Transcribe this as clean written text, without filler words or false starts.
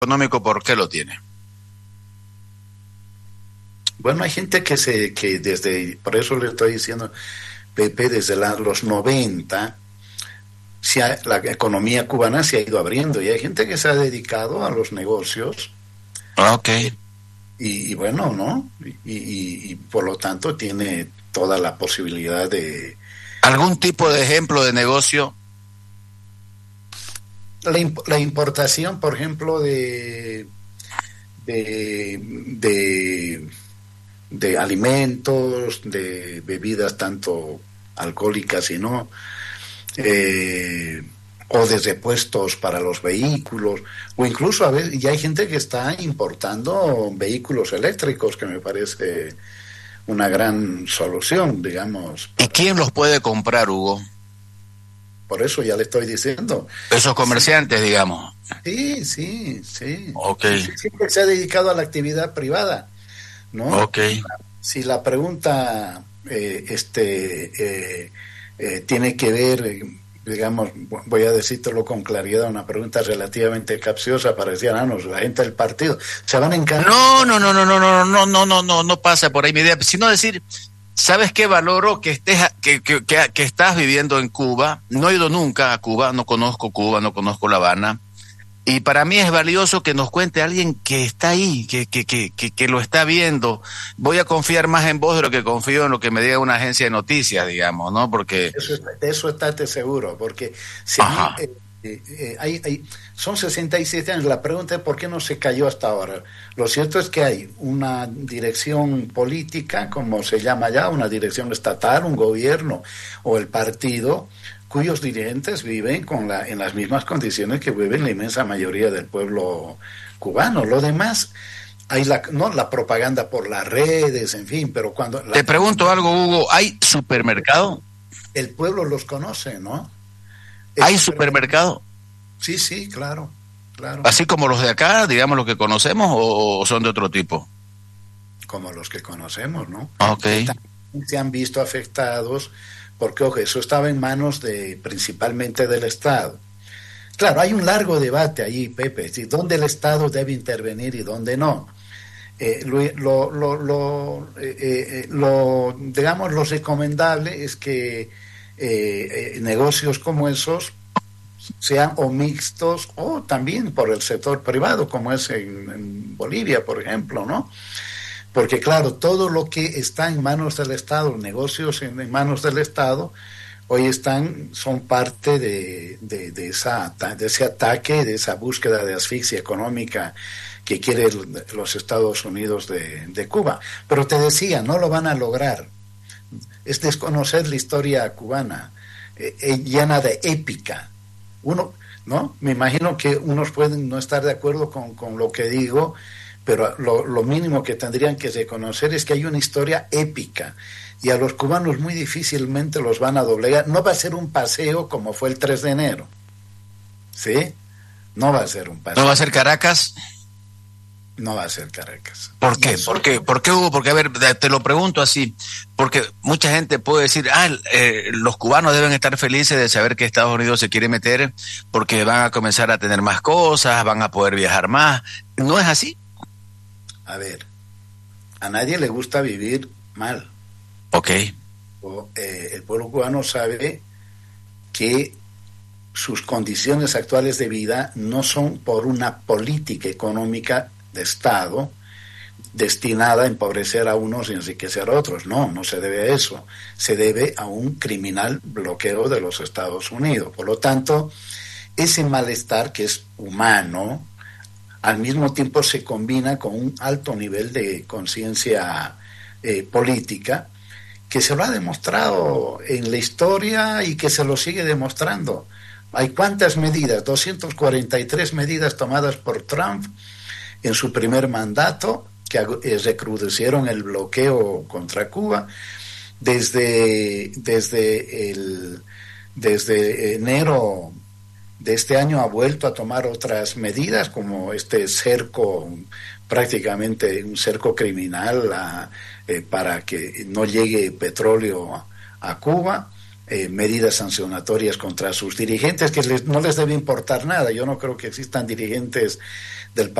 económico, ¿por qué lo tiene? Bueno, hay gente que desde, por eso le estoy diciendo, Pepe, desde los 90, la economía cubana se ha ido abriendo y hay gente que se ha dedicado a los negocios. Ok. Y bueno, ¿no? Y por lo tanto tiene toda la posibilidad de... ¿Algún tipo de ejemplo de negocio? La importación, por ejemplo, de, de alimentos, de bebidas tanto alcohólicas y no, o de repuestos para los vehículos, o incluso a veces ya hay gente que está importando vehículos eléctricos, que me parece una gran solución, digamos. ¿Y quién los puede comprar, Hugo? Por eso ya le estoy diciendo. Esos comerciantes, sí, digamos. Sí, sí, sí. Ok. Siempre se ha dedicado a la actividad privada, ¿no? Ok. Si la pregunta tiene que ver, digamos, voy a decírtelo con claridad, una pregunta relativamente capciosa, parecía, la gente del partido, se van a encargar. No pasa por ahí mi idea, sino decir, ¿sabes qué valoro que estás viviendo en Cuba? No he ido nunca a Cuba, no conozco La Habana. Y para mí es valioso que nos cuente alguien que está ahí, que lo está viendo. Voy a confiar más en vos de lo que confío en lo que me diga una agencia de noticias, digamos, ¿no? Porque... Eso estate seguro, porque si son 67 años, la pregunta es por qué no se cayó hasta ahora. Lo cierto es que hay una dirección política, como se llama ya, una dirección estatal, un gobierno o el partido, cuyos dirigentes viven en las mismas condiciones que viven la inmensa mayoría del pueblo cubano. Lo demás, hay la propaganda por las redes, en fin, pero cuando... Te pregunto algo, Hugo, ¿hay supermercado? El pueblo los conoce, ¿no? ¿Hay supermercado? Sí, sí, claro, claro. ¿Así como los de acá, digamos, los que conocemos, o son de otro tipo? Como los que conocemos, ¿no? Ok. Se han visto afectados porque, ojo, eso estaba en manos principalmente del Estado. Claro, hay un largo debate ahí, Pepe, si dónde el Estado debe intervenir y dónde no. Digamos, lo recomendable es que negocios como esos sean o mixtos o también por el sector privado, como es en Bolivia, por ejemplo, ¿no? Porque claro, todo lo que está en manos del Estado, negocios en manos del Estado, hoy son parte de ese ataque, de esa búsqueda de asfixia económica que quiere los Estados Unidos de Cuba. Pero te decía, no lo van a lograr. Es desconocer la historia cubana, llena de épica. ¿No? Me imagino que unos pueden no estar de acuerdo con lo que digo, pero lo mínimo que tendrían que reconocer es que hay una historia épica y a los cubanos muy difícilmente los van a doblegar. No va a ser un paseo como fue el 3 de enero, ¿sí? No va a ser un paseo. ¿No va a ser Caracas? No va a ser Caracas. ¿Por qué? ¿Por qué, Hugo? Porque, a ver, te lo pregunto así, porque mucha gente puede decir, los cubanos deben estar felices de saber que Estados Unidos se quiere meter porque van a comenzar a tener más cosas, van a poder viajar más. ¿No es así? A ver, a nadie le gusta vivir mal. Ok. El pueblo cubano sabe que sus condiciones actuales de vida no son por una política económica de Estado destinada a empobrecer a unos y enriquecer a otros. No se debe a eso. Se debe a un criminal bloqueo de los Estados Unidos. Por lo tanto, ese malestar que es humano, al mismo tiempo se combina con un alto nivel de conciencia política, que se lo ha demostrado en la historia y que se lo sigue demostrando. Hay cuántas medidas, 243 medidas tomadas por Trump en su primer mandato, que recrudecieron el bloqueo contra Cuba. Desde enero de este año ha vuelto a tomar otras medidas, como este cerco, prácticamente un cerco criminal para que no llegue petróleo a Cuba. medidas sancionatorias contra sus dirigentes, que no les debe importar nada. Yo no creo que existan dirigentes del